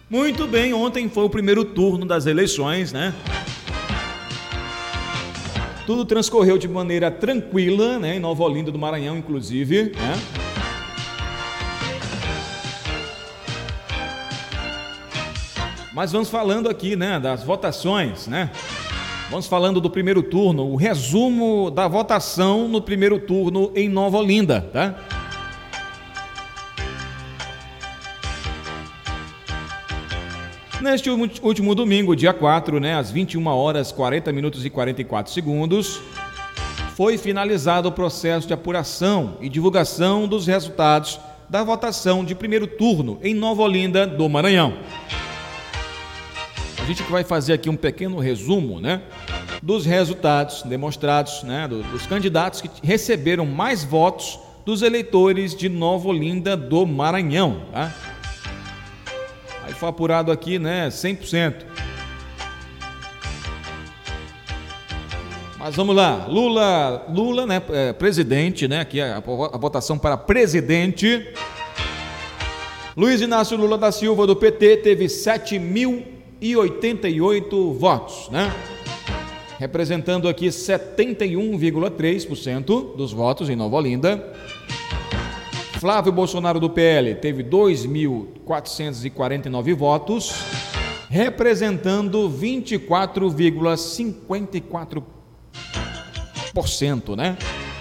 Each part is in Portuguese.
Muito bem, ontem foi o primeiro turno das eleições, né? Tudo transcorreu de maneira tranquila, né? Em Nova Olinda do Maranhão, inclusive, né? Mas vamos falando aqui, né, das votações, né? Vamos falando do primeiro turno, o resumo da votação no primeiro turno em Nova Olinda, tá? Neste último domingo, dia 4, né, às 21 horas 40 minutos e 44 segundos, foi finalizado o processo de apuração e divulgação dos resultados da votação de primeiro turno em Nova Olinda do Maranhão. A gente vai fazer aqui um pequeno resumo, né, dos resultados demonstrados, né, dos candidatos que receberam mais votos dos eleitores de Nova Olinda do Maranhão, tá? Aí foi apurado aqui, né, 100%. Mas vamos lá, Lula, né, presidente, né, aqui a votação para presidente. Luiz Inácio Lula da Silva, do PT, teve 7.088 votos, né? Representando aqui 71,3% dos votos em Nova Olinda. Flávio Bolsonaro, do PL, teve 2.449 votos, representando 24,54%, né?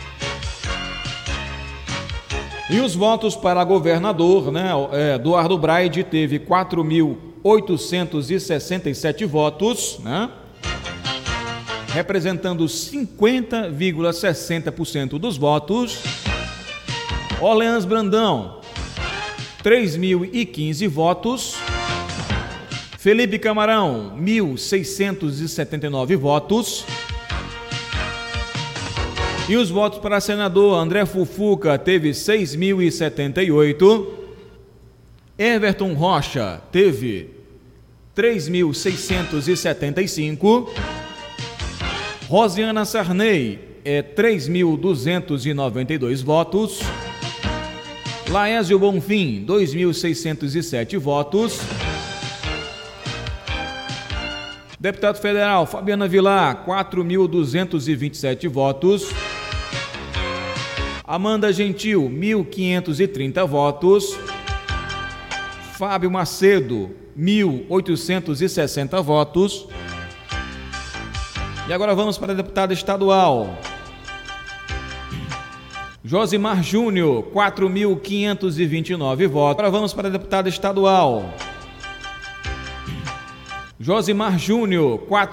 E os votos para governador, né? Eduardo Braide teve 4.867 votos, né? Representando 50,60% dos votos. Orleans Brandão, 3.015 votos. Felipe Camarão, 1.679 votos. E os votos para senador, André Fufuca teve 6.078. Everton Rocha teve 3.675. Rosiana Sarney, 3.292 votos. Laésio Bonfim, 2.607 votos. Deputado Federal Fabiana Vilar, 4.227 votos. Amanda Gentil, 1.530 votos. Fábio Macedo, 1.860 votos. E agora vamos para a deputada estadual. Josimar Júnior, 4.529 votos. Agora vamos para a deputada estadual. Josimar Júnior,